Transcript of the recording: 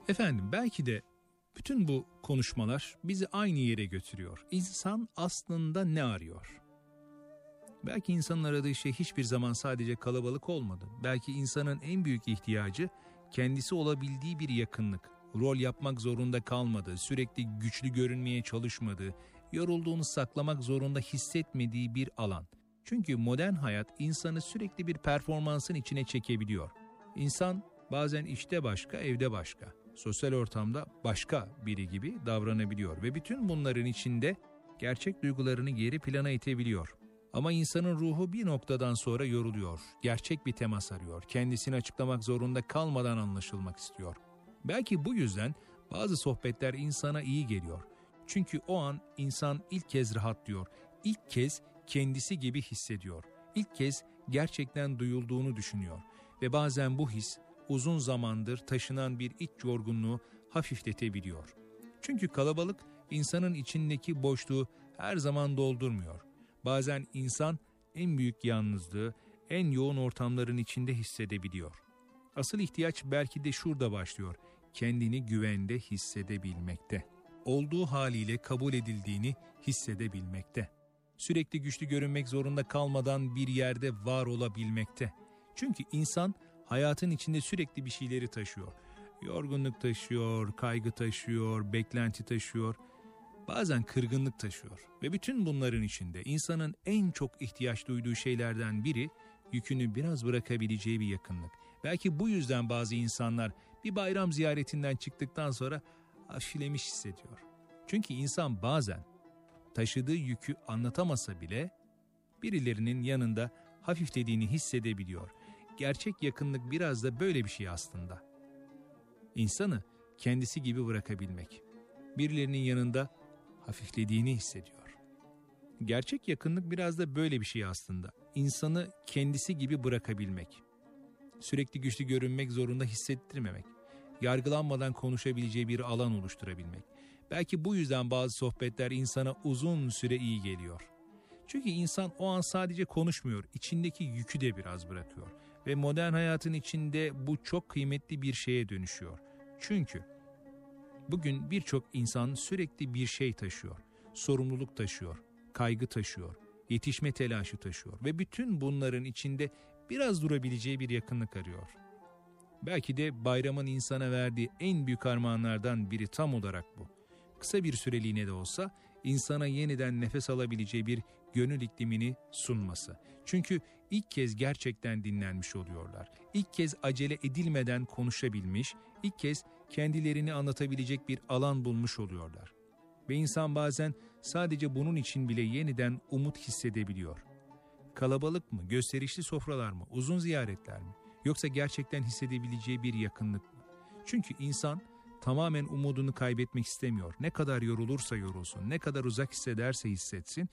Efendim, belki de bütün bu konuşmalar bizi aynı yere götürüyor. İnsan aslında ne arıyor? Belki insanın aradığı şey hiçbir zaman sadece kalabalık olmadı. Belki insanın en büyük ihtiyacı kendisi olabildiği bir yakınlık. Rol yapmak zorunda kalmadı, sürekli güçlü görünmeye çalışmadı, yorulduğunu saklamak zorunda hissetmediği bir alan. Çünkü modern hayat insanı sürekli bir performansın içine çekebiliyor. İnsan bazen işte başka, evde başka, sosyal ortamda başka biri gibi davranabiliyor ve bütün bunların içinde gerçek duygularını geri plana itebiliyor. Ama insanın ruhu bir noktadan sonra yoruluyor, gerçek bir temas arıyor, kendisini açıklamak zorunda kalmadan anlaşılmak istiyor. Belki bu yüzden bazı sohbetler insana iyi geliyor. Çünkü o an insan ilk kez rahatlıyor, ilk kez kendisi gibi hissediyor, ilk kez gerçekten duyulduğunu düşünüyor. Ve bazen bu his uzun zamandır taşınan bir iç yorgunluğu hafifletebiliyor. Çünkü kalabalık insanın içindeki boşluğu her zaman doldurmuyor. Bazen insan en büyük yalnızlığı en yoğun ortamların içinde hissedebiliyor. Asıl ihtiyaç belki de şurada başlıyor. Kendini güvende hissedebilmekte. Olduğu haliyle kabul edildiğini hissedebilmekte. Sürekli güçlü görünmek zorunda kalmadan bir yerde var olabilmekte. Çünkü insan hayatın içinde sürekli bir şeyleri taşıyor. Yorgunluk taşıyor, kaygı taşıyor, beklenti taşıyor. Bazen kırgınlık taşıyor ve bütün bunların içinde insanın en çok ihtiyaç duyduğu şeylerden biri yükünü biraz bırakabileceği bir yakınlık. Belki bu yüzden bazı insanlar bir bayram ziyaretinden çıktıktan sonra hafiflemiş hissediyor. Çünkü insan bazen taşıdığı yükü anlatamasa bile birilerinin yanında hafiflediğini hissedebiliyor. Gerçek yakınlık biraz da böyle bir şey aslında. İnsanı kendisi gibi bırakabilmek. Birilerinin yanında hafiflediğini hissediyor. Gerçek yakınlık biraz da böyle bir şey aslında. İnsanı kendisi gibi bırakabilmek. Sürekli güçlü görünmek zorunda hissettirmemek. Yargılanmadan konuşabileceği bir alan oluşturabilmek. Belki bu yüzden bazı sohbetler insana uzun süre iyi geliyor. Çünkü insan o an sadece konuşmuyor, içindeki yükü de biraz bırakıyor. Ve modern hayatın içinde bu çok kıymetli bir şeye dönüşüyor. Çünkü bugün birçok insan sürekli bir şey taşıyor, sorumluluk taşıyor, kaygı taşıyor, yetişme telaşı taşıyor ve bütün bunların içinde biraz durabileceği bir yakınlık arıyor. Belki de bayramın insana verdiği en büyük armağanlardan biri tam olarak bu. Kısa bir süreliğine de olsa insana yeniden nefes alabileceği bir gönül iklimini sunması. Çünkü ilk kez gerçekten dinlenmiş oluyorlar. İlk kez acele edilmeden konuşabilmiş, ilk kez kendilerini anlatabilecek bir alan bulmuş oluyorlar. Ve insan bazen sadece bunun için bile yeniden umut hissedebiliyor. Kalabalık mı, gösterişli sofralar mı, uzun ziyaretler mi? Yoksa gerçekten hissedebileceği bir yakınlık mı? Çünkü insan tamamen umudunu kaybetmek istemiyor. Ne kadar yorulursa yorulsun, ne kadar uzak hissederse hissetsin,